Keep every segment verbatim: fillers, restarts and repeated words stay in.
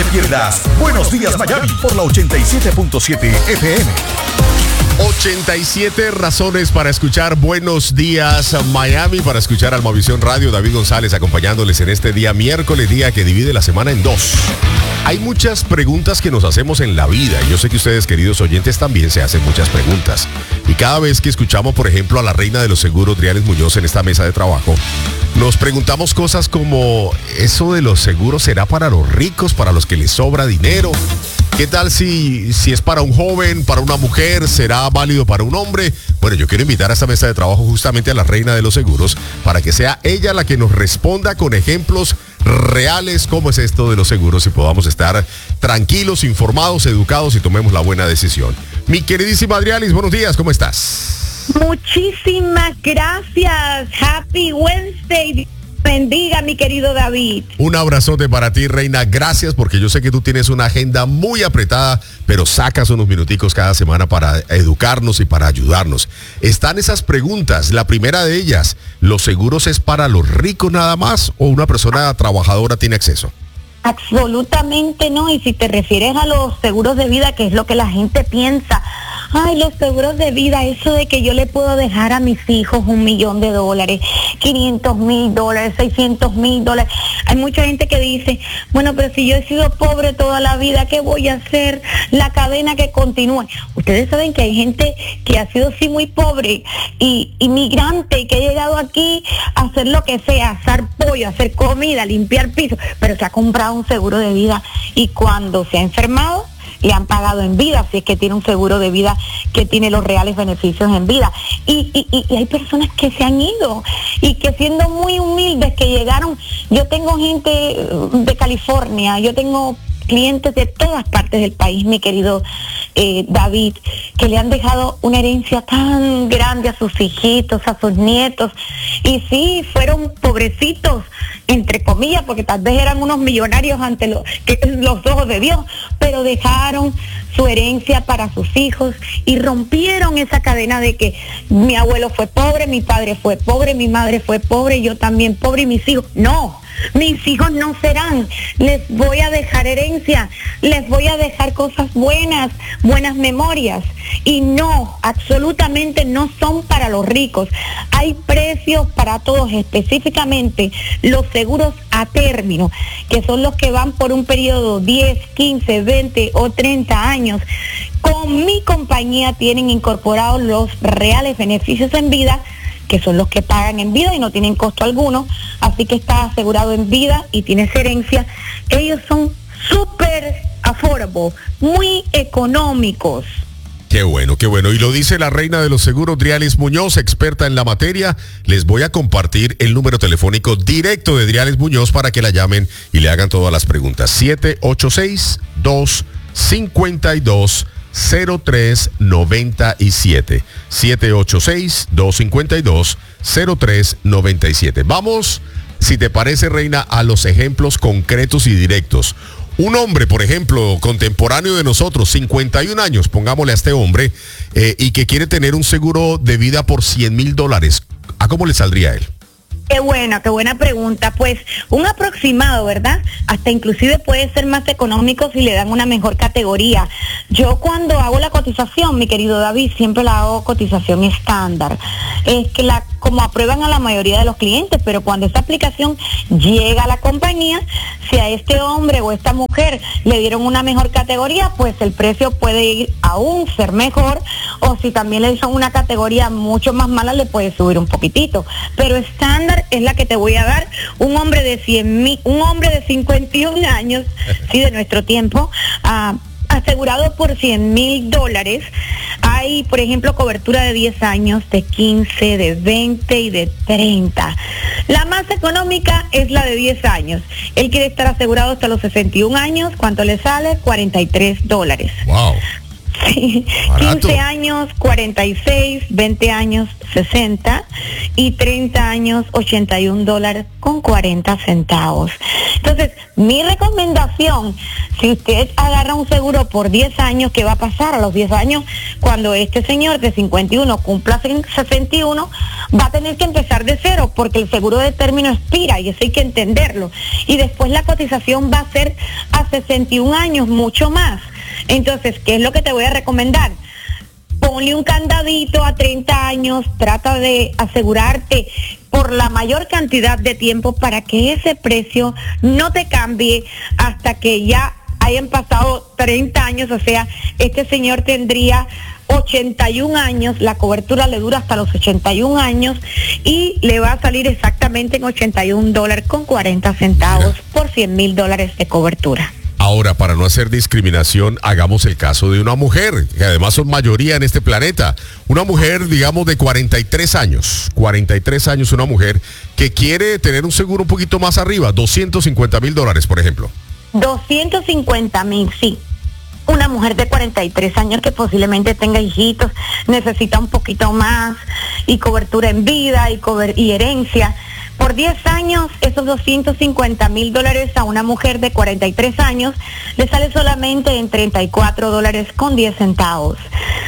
pierdas Buenos Días Miami por la ochenta y siete punto siete F M. ochenta y siete razones para escuchar Buenos Días Miami, para escuchar Almavisión Radio. David González acompañándoles en este día miércoles, día que divide la semana en dos. Hay muchas preguntas que nos hacemos en la vida y yo sé que ustedes, queridos oyentes, también se hacen muchas preguntas. Y cada vez que escuchamos, por ejemplo, a la reina de los seguros, Drialis Muñoz, en esta mesa de trabajo, nos preguntamos cosas como, ¿eso de los seguros será para los ricos, para los que les sobra dinero? ¿Qué tal si, si es para un joven, para una mujer? ¿Será válido para un hombre? Bueno, yo quiero invitar a esta mesa de trabajo justamente a la reina de los seguros para que sea ella la que nos responda con ejemplos reales cómo es esto de los seguros y podamos estar tranquilos, informados, educados y tomemos la buena decisión. Mi queridísima Drialis, buenos días, ¿cómo estás? Muchísimas gracias. Happy Wednesday. Bendiga, mi querido David. Un abrazote para ti, reina. Gracias, porque yo sé que tú tienes una agenda muy apretada, pero sacas unos minuticos cada semana para educarnos y para ayudarnos. Están esas preguntas. La primera de ellas, ¿los seguros es para los ricos nada más o una persona trabajadora tiene acceso? Absolutamente no. Y si te refieres a los seguros de vida, que es lo que la gente piensa, ay, los seguros de vida, eso de que yo le puedo dejar a mis hijos un millón de dólares, quinientos mil dólares, seiscientos mil dólares. Hay mucha gente que dice, bueno, pero si yo he sido pobre toda la vida, ¿qué voy a hacer? La cadena que continúe. Ustedes saben que hay gente que ha sido sí muy pobre y inmigrante y que ha llegado aquí a hacer lo que sea, asar pollo, hacer comida, limpiar pisos, pero se ha comprado un seguro de vida y cuando se ha enfermado, le han pagado en vida, si es que tiene un seguro de vida que tiene los reales beneficios en vida. Y, y, y hay personas que se han ido y que siendo muy humildes que llegaron, yo tengo gente de California, yo tengo clientes de todas partes del país, mi querido eh, David, que le han dejado una herencia tan grande a sus hijitos, a sus nietos, y sí, fueron pobrecitos, entre comillas, porque tal vez eran unos millonarios ante lo, que, los ojos de Dios, pero dejaron su herencia para sus hijos y rompieron esa cadena de que mi abuelo fue pobre, mi padre fue pobre, mi madre fue pobre, yo también pobre y mis hijos. No, mis hijos no serán, les voy a dejar herencia, les voy a dejar cosas buenas, buenas memorias. Y no, absolutamente no son para los ricos. Hay precios para todos, específicamente los seguros a término, que son los que van por un periodo diez, quince, veinte o treinta años. Con mi compañía tienen incorporados los reales beneficios en vida, que son los que pagan en vida y no tienen costo alguno, así que está asegurado en vida y tienes herencia. Ellos son súper affordable, muy económicos. Qué bueno, qué bueno. Y lo dice la reina de los seguros, Drialis Muñoz, experta en la materia. Les voy a compartir el número telefónico directo de Drialis Muñoz para que la llamen y le hagan todas las preguntas. siete ocho seis, dos cinco dos, cero tres nueve siete. siete ocho seis, dos cinco dos, cero tres nueve siete. Vamos, si te parece, reina, a los ejemplos concretos y directos. Un hombre, por ejemplo, contemporáneo de nosotros, cincuenta y un años, pongámosle a este hombre, eh, y que quiere tener un seguro de vida por cien mil dólares. ¿A cómo le saldría a él? Qué buena, qué buena pregunta. Pues un aproximado, ¿verdad? Hasta inclusive puede ser más económico si le dan una mejor categoría. Yo cuando hago la cotización, mi querido David, siempre la hago cotización estándar. Es que la como aprueban a la mayoría de los clientes, pero cuando esta aplicación llega a la compañía, si a este hombre o esta mujer le dieron una mejor categoría, pues el precio puede ir aún ser mejor, o si también le dieron una categoría mucho más mala, le puede subir un poquitito. Pero estándar es la que te voy a dar. Un hombre de cien mil, un hombre de cincuenta y un años, sí, de nuestro tiempo, uh, asegurado por cien mil dólares. Hay, por ejemplo, cobertura de diez años, de quince, de veinte y de treinta. La más económica es la de diez años. Él quiere estar asegurado hasta los sesenta y un años. ¿Cuánto le sale? cuarenta y tres dólares. Wow. Sí, Barato. quince años, cuarenta y seis, veinte años, sesenta y treinta años, ochenta y un dólares con cuarenta centavos. Entonces, mi recomendación, si usted agarra un seguro por diez años, ¿qué va a pasar? A los diez años, cuando este señor de cincuenta y uno cumpla sesenta y uno, va a tener que empezar de cero, porque el seguro de término expira, y eso hay que entenderlo. Y después la cotización va a ser a sesenta y un años, mucho más. Entonces, ¿qué es lo que te voy a recomendar? Ponle un candadito a treinta años, trata de asegurarte por la mayor cantidad de tiempo para que ese precio no te cambie hasta que ya hayan pasado treinta años. O sea, este señor tendría ochenta y un años, la cobertura le dura hasta los ochenta y un años y le va a salir exactamente en ochenta y un dólares con cuarenta centavos por cien mil dólares de cobertura. Ahora, para no hacer discriminación, hagamos el caso de una mujer, que además son mayoría en este planeta. Una mujer, digamos, de cuarenta y tres años. cuarenta y tres años, una mujer que quiere tener un seguro un poquito más arriba, doscientos cincuenta mil dólares, por ejemplo. doscientos cincuenta mil, sí. Una mujer de cuarenta y tres años que posiblemente tenga hijitos, necesita un poquito más, y cobertura en vida y, cober- y herencia. Por diez años, esos doscientos cincuenta mil dólares a una mujer de cuarenta y tres años le sale solamente en treinta y cuatro dólares con diez centavos.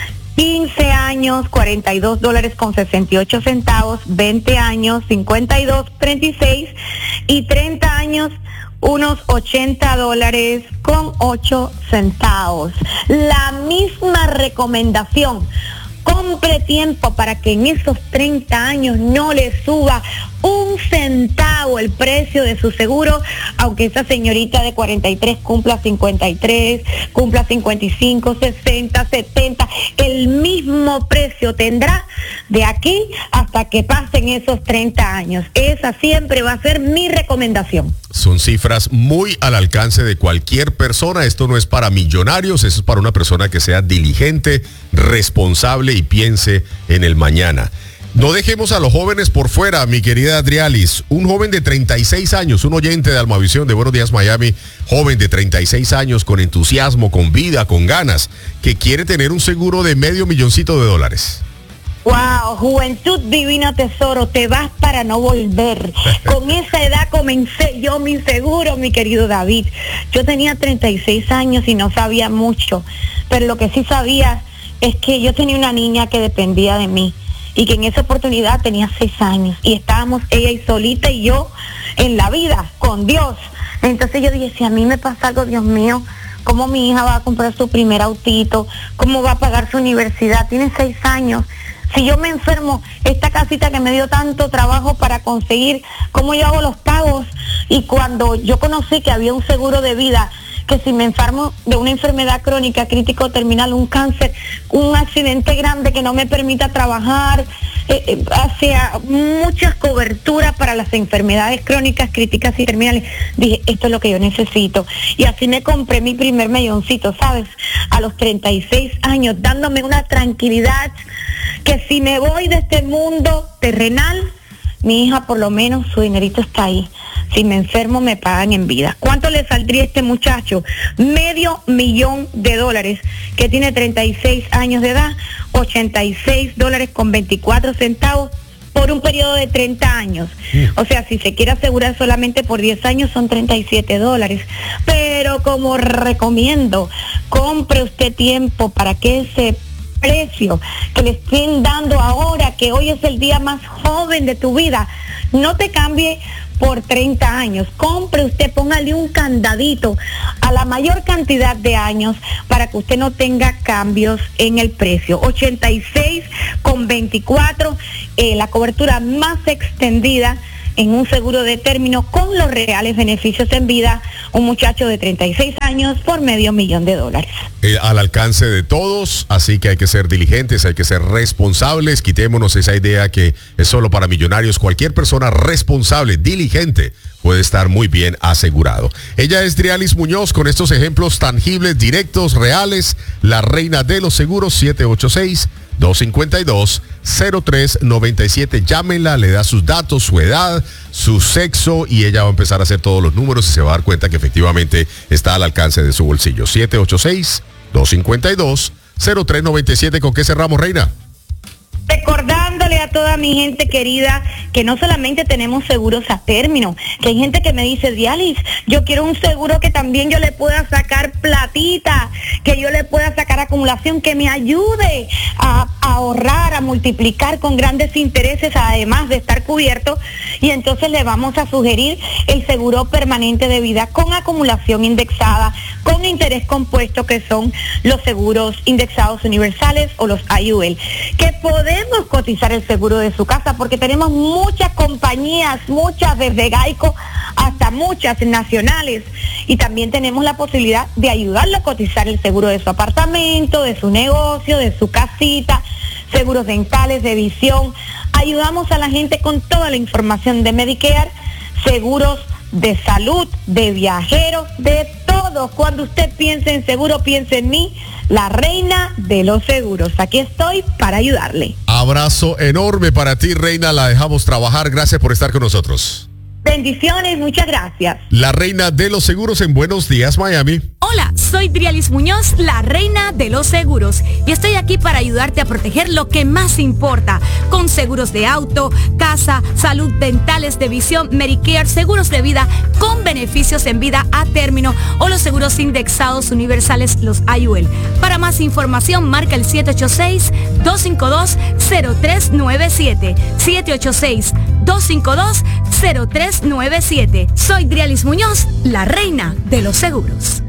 quince años, cuarenta y dos dólares con sesenta y ocho centavos. veinte años, cincuenta y dos, treinta y seis. Y treinta años, unos ochenta dólares con ocho centavos. La misma recomendación. Compre tiempo para que en esos treinta años no le suba un centavo el precio de su seguro, aunque esa señorita de cuarenta y tres cumpla cincuenta y tres, cumpla cincuenta y cinco, sesenta, setenta, el mismo precio tendrá de aquí hasta que pasen esos treinta años. Esa siempre va a ser mi recomendación. Son cifras muy al alcance de cualquier persona. Esto no es para millonarios, eso es para una persona que sea diligente, responsable y piense en el mañana. No dejemos a los jóvenes por fuera, mi querida Adrialis. Un joven de treinta y seis años, un oyente de Almavisión de Buenos Días Miami, joven de treinta y seis años con entusiasmo, con vida, con ganas, que quiere tener un seguro de medio milloncito de dólares. Wow, juventud divino tesoro, te vas para no volver. Con esa edad comencé yo mi seguro, mi querido David. Yo tenía treinta y seis años y no sabía mucho, pero lo que sí sabía es que yo tenía una niña que dependía de mí y que en esa oportunidad tenía seis años y estábamos ella y solita y yo en la vida con Dios. Entonces yo dije, si a mí me pasa algo, Dios mío, ¿cómo mi hija va a comprar su primer autito? ¿Cómo va a pagar su universidad? Tiene seis años. Si yo me enfermo, esta casita que me dio tanto trabajo para conseguir, ¿cómo yo hago los pagos? Y cuando yo conocí que había un seguro de vida, que si me enfermo de una enfermedad crónica, crítico, terminal, un cáncer, un accidente grande que no me permita trabajar, eh, eh, hacia muchas coberturas para las enfermedades crónicas, críticas y terminales, dije, esto es lo que yo necesito. Y así me compré mi primer milloncito, ¿sabes? A los treinta y seis años, dándome una tranquilidad que si me voy de este mundo terrenal, mi hija por lo menos su dinerito está ahí. Si me enfermo me pagan en vida. ¿Cuánto le saldría a este muchacho? Medio millón de dólares, que tiene treinta y seis años de edad, ochenta y seis dólares con veinticuatro centavos por un periodo de treinta años. O sea, si se quiere asegurar solamente por diez años son treinta y siete dólares. Pero como recomiendo, compre usted tiempo para que ese precio que le estén dando ahora, que hoy es el día más joven de tu vida, no te cambie por treinta años. Compre usted, póngale un candadito a la mayor cantidad de años para que usted no tenga cambios en el precio. ochenta y seis con veinticuatro, eh, la cobertura más extendida en un seguro de término con los reales beneficios en vida, un muchacho de treinta y seis años por medio millón de dólares. Eh, al alcance de todos, así que hay que ser diligentes, hay que ser responsables, quitémonos esa idea que es solo para millonarios. Cualquier persona responsable, diligente, puede estar muy bien asegurado. Ella es Drialis Muñoz, con estos ejemplos tangibles, directos, reales, la reina de los seguros. Siete ocho seis, dos cinco dos, cero tres nueve siete. Llámenla, le da sus datos, su edad, su sexo, y ella va a empezar a hacer todos los números y se va a dar cuenta que efectivamente está al alcance de su bolsillo. Siete ocho seis, dos cinco dos, cero tres noventa y siete. ¿Con qué cerramos, Reina? Recordándole a toda mi gente querida que no solamente tenemos seguros a término, que hay gente que me dice, Dialis, yo quiero un seguro que también yo le pueda sacar platita, que yo le pueda sacar acumulación, que me ayude a, a ahorrar, a multiplicar con grandes intereses, además de estar cubierto. Y entonces le vamos a sugerir el seguro permanente de vida con acumulación indexada, con interés compuesto, que son los seguros indexados universales o los I U L, que podemos cotizar el seguro de su casa, porque tenemos muchas compañías, muchas desde Geico hasta muchas nacionales, y también tenemos la posibilidad de ayudarlo a cotizar el seguro de su apartamento, de su negocio, de su casita, seguros dentales, de visión. Ayudamos a la gente con toda la información de Medicare, seguros de salud, de viajeros, de todo. Cuando usted piense en seguro, piense en mí, la reina de los seguros. Aquí estoy para ayudarle. Abrazo enorme para ti, Reina. La dejamos trabajar. Gracias por estar con nosotros. Bendiciones, muchas gracias. La reina de los seguros en Buenos Días, Miami. Hola, soy Drialis Muñoz, la reina de los seguros, y estoy aquí para ayudarte a proteger lo que más importa, con seguros de auto, casa, salud, dentales, de visión, Medicare, seguros de vida con beneficios en vida a término o los seguros indexados universales, los I U L. Para más información, marca el siete ocho seis, dos cinco dos, cero tres nueve siete, siete ocho seis, dos cinco dos, cero tres nueve siete. Soy Drialis Muñoz, la reina de los seguros.